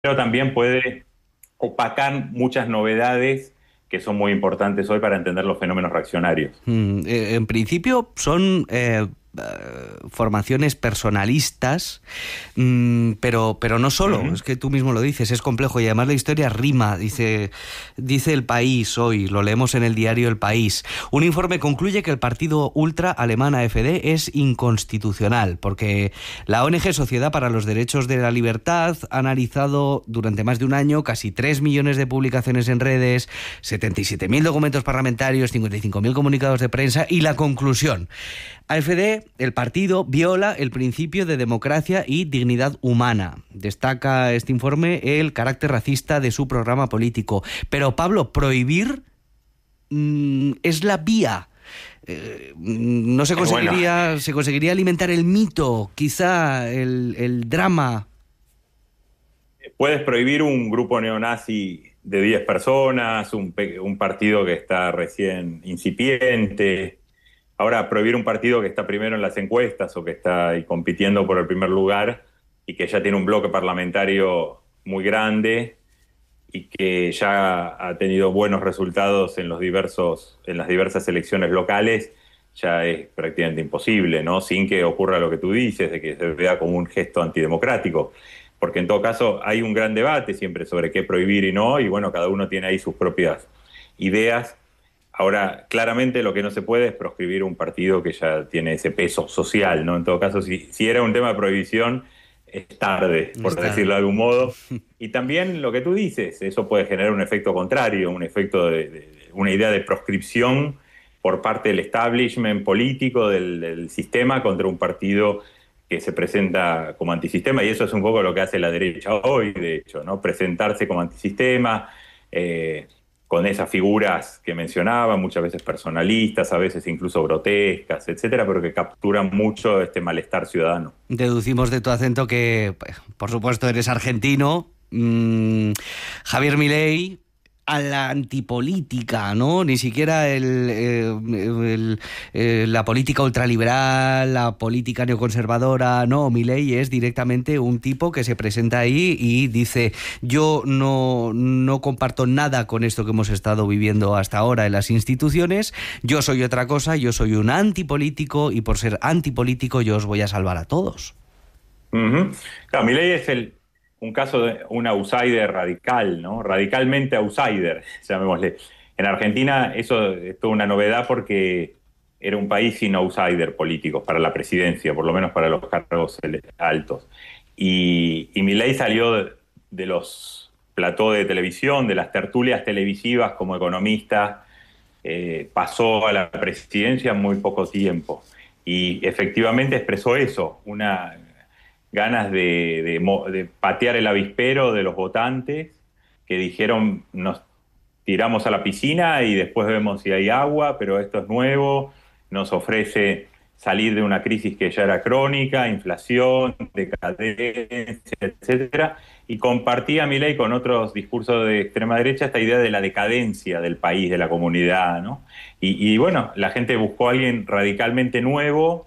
pero también puede opacar muchas novedades que son muy importantes hoy para entender los fenómenos reaccionarios. En principio son formaciones personalistas, pero no solo, Uh-huh. es que tú mismo lo dices, es complejo y además la historia rima, dice El País hoy, lo leemos en el diario El País. Un informe concluye que el partido ultra alemán AfD es inconstitucional porque la ONG Sociedad para los Derechos de la Libertad ha analizado durante más de un año casi 3 millones de publicaciones en redes, 77.000 documentos parlamentarios, 55.000 comunicados de prensa y la conclusión: AfD, el partido, viola el principio de democracia y dignidad humana. Destaca este informe el carácter racista de su programa político. Pero, Pablo, prohibir es la vía. No se conseguiría, Bueno, se conseguiría alimentar el mito, quizá el drama. puedes prohibir un grupo neonazi de 10 personas, un partido que está recién incipiente. Ahora, prohibir un partido que está primero en las encuestas o que está ahí compitiendo por el primer lugar y que ya tiene un bloque parlamentario muy grande y que ya ha tenido buenos resultados en las diversas elecciones locales, ya es prácticamente imposible, ¿no? Sin que ocurra lo que tú dices, de que se vea como un gesto antidemocrático. Porque en todo caso hay un gran debate siempre sobre qué prohibir y no, y bueno, cada uno tiene ahí sus propias ideas. Ahora, claramente lo que no se puede es proscribir un partido que ya tiene ese peso social, ¿no? En todo caso, si era un tema de prohibición, es tarde, por Está. decirlo de algún modo. Y también lo que tú dices, eso puede generar un efecto contrario, un efecto de una idea de proscripción por parte del establishment político, del sistema, contra un partido que se presenta como antisistema, y eso es un poco lo que hace la derecha hoy, de hecho, ¿no? Presentarse como antisistema, con esas figuras que mencionaba, muchas veces personalistas, a veces incluso grotescas, etcétera, pero que capturan mucho este malestar ciudadano. Deducimos de tu acento que, por supuesto, eres argentino. Javier Milei a la antipolítica, ¿no? Ni siquiera la política ultraliberal, la política neoconservadora, no. Milei es directamente un tipo que se presenta ahí y dice: yo no comparto nada con esto que hemos estado viviendo hasta ahora en las instituciones, yo soy otra cosa, yo soy un antipolítico y por ser antipolítico yo os voy a salvar a todos. Uh-huh. Claro, Milei es un caso de un outsider radical, ¿no? Radicalmente outsider, llamémosle. En Argentina eso es toda una novedad porque era un país sin outsider políticos para la presidencia, por lo menos para los cargos altos. Y Milei salió de los platós de televisión, de las tertulias televisivas como economista, pasó a la presidencia en muy poco tiempo. Y efectivamente expresó eso, una ganas de patear el avispero de los votantes que dijeron: nos tiramos a la piscina y después vemos si hay agua, pero esto es nuevo, nos ofrece salir de una crisis que ya era crónica, inflación, decadencia, etcétera, y compartía Milei con otros discursos de extrema derecha esta idea de la decadencia del país, de la comunidad, ¿no? Y bueno, la gente buscó a alguien radicalmente nuevo.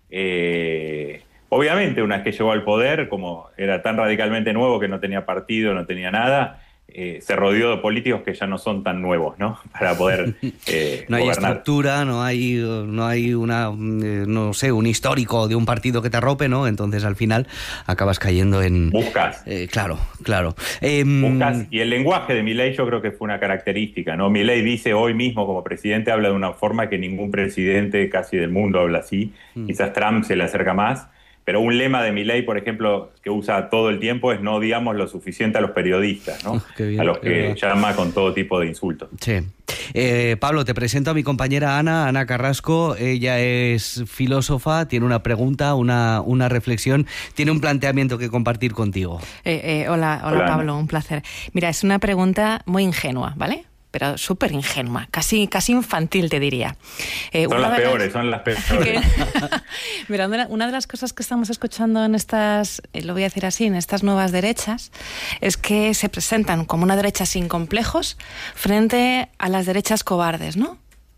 Obviamente, una vez que llegó al poder, como era tan radicalmente nuevo que no tenía partido, no tenía nada, se rodeó de políticos que ya no son tan nuevos, ¿no? Para poder No hay gobernar. estructura, no hay no sé, un histórico de un partido que te arrope, ¿no? Entonces al final acabas cayendo en... Buscas. Claro. Buscas, y el lenguaje de Milei yo creo que fue una característica, ¿no? Milei dice hoy mismo como presidente, habla de una forma que ningún presidente casi del mundo habla así, quizás Trump se le acerca más, pero un lema de Milei, por ejemplo, que usa todo el tiempo es: no odiamos lo suficiente a los periodistas, ¿no? Qué A bien, los es que verdad. llama con todo tipo de insultos. Sí. Pablo, te presento a mi compañera Ana Carrasco. Ella es filósofa, tiene una pregunta, una reflexión, tiene un planteamiento que compartir contigo. Hola Hola, Pablo, Ana. un placer. Mira, es una pregunta muy ingenua, ¿vale? Pero súper ingenua, casi infantil te diría. Son las peores, son las peores. Mira, una de las cosas que estamos escuchando en estas, lo voy a decir así, en estas nuevas derechas, es que se presentan como una derecha sin complejos frente a las derechas cobardes, ¿no?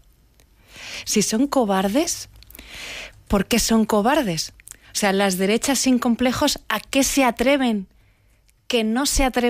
Si son cobardes, ¿por qué son cobardes? O sea, las derechas sin complejos, ¿a qué se atreven? que no se atreve